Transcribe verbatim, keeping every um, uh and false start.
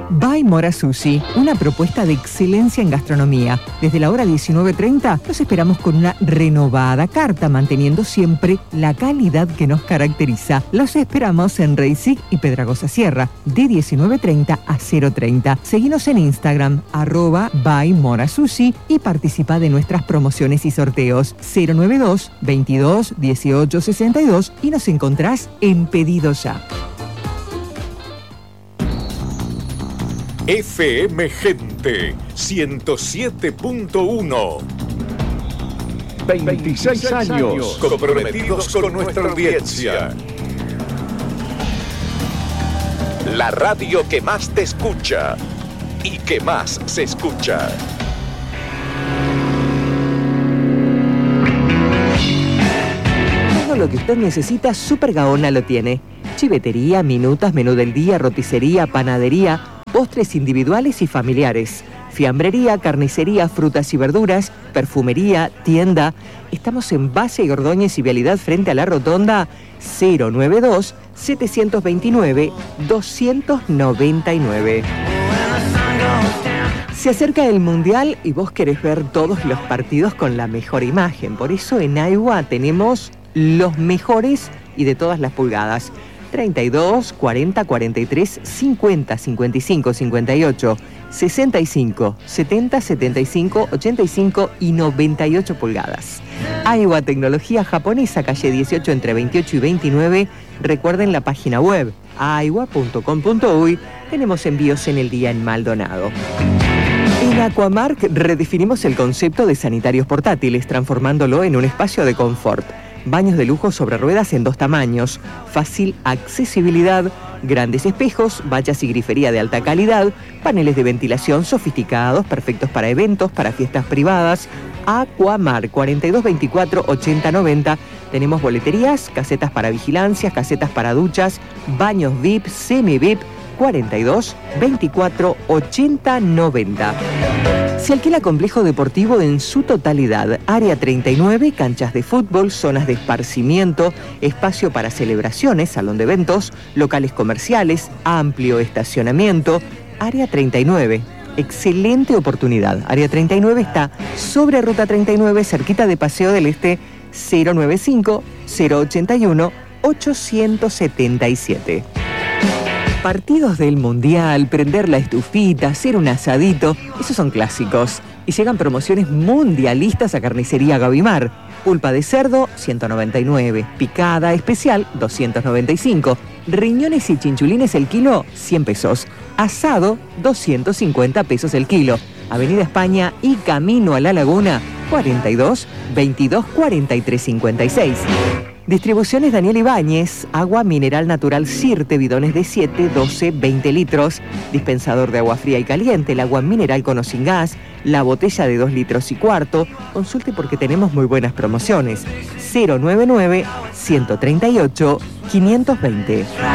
By Mora Sushi, una propuesta de excelencia en gastronomía. Desde la hora diecinueve treinta los esperamos con una renovada carta, manteniendo siempre la calidad que nos caracteriza. Los esperamos en Reisig y Pedragosa Sierra, de diecinueve treinta a cero treinta. Seguinos en Instagram, arroba By Mora Sushi, y participa de nuestras promociones y sorteos. cero noventa y dos, veintidós, dieciocho, sesenta y dos y nos encontrás en Pedido Ya. F M Gente ciento siete punto uno. veintiséis años comprometidos con nuestra audiencia. La radio que más te escucha y que más se escucha. Todo lo que usted necesita, Super Gaona lo tiene. Chivetería, minutas, menú del día, roticería, panadería, postres individuales y familiares, fiambrería, carnicería, frutas y verduras, perfumería, tienda. Estamos en Valle y Ordóñez y Vialidad frente a la Rotonda. Cero noventa y dos, setecientos veintinueve, doscientos noventa y nueve. Se acerca el Mundial y vos querés ver todos los partidos con la mejor imagen. Por eso en AIWA tenemos los mejores y de todas las pulgadas. treinta y dos, cuarenta, cuarenta y tres, cincuenta, cincuenta y cinco, cincuenta y ocho, sesenta y cinco, setenta, setenta y cinco, ochenta y cinco y noventa y ocho pulgadas. AIWA Tecnología Japonesa, calle dieciocho entre veintiocho y veintinueve. Recuerden la página web aiwa punto com punto uy. Tenemos envíos en el día en Maldonado. En Aquamark redefinimos el concepto de sanitarios portátiles, transformándolo en un espacio de confort. Baños de lujo sobre ruedas en dos tamaños, fácil accesibilidad, grandes espejos, vallas y grifería de alta calidad, paneles de ventilación sofisticados, perfectos para eventos, para fiestas privadas. Aquamark, cuarenta y dos veinticuatro ochenta noventa. Tenemos boleterías, casetas para vigilancias, casetas para duchas, baños V I P, semi-V I P, cuarenta y dos veinticuatro ochenta noventa. Se alquila complejo deportivo en su totalidad, área treinta y nueve, canchas de fútbol, zonas de esparcimiento, espacio para celebraciones, salón de eventos, locales comerciales, amplio estacionamiento. Área treinta y nueve, excelente oportunidad. Área treinta y nueve está sobre Ruta treinta y nueve, cerquita de Paseo del Este. Cero noventa y cinco, cero ochenta y uno, ochocientos setenta y siete. Partidos del Mundial, prender la estufita, hacer un asadito, esos son clásicos. Y llegan promociones mundialistas a Carnicería Gavimar. Pulpa de cerdo, ciento noventa y nueve. Picada especial, doscientos noventa y cinco. Riñones y chinchulines el kilo, cien pesos. Asado, doscientos cincuenta pesos el kilo. Avenida España y Camino a la Laguna, cuarenta y dos, veintidós, cuarenta y tres, cincuenta y seis. Distribuciones Daniel Ibáñez, agua mineral natural Sirte, bidones de siete, doce, veinte litros, dispensador de agua fría y caliente, el agua mineral con o sin gas, la botella de dos litros y cuarto. Consulte porque tenemos muy buenas promociones. cero noventa y nueve, ciento treinta y ocho, quinientos veinte.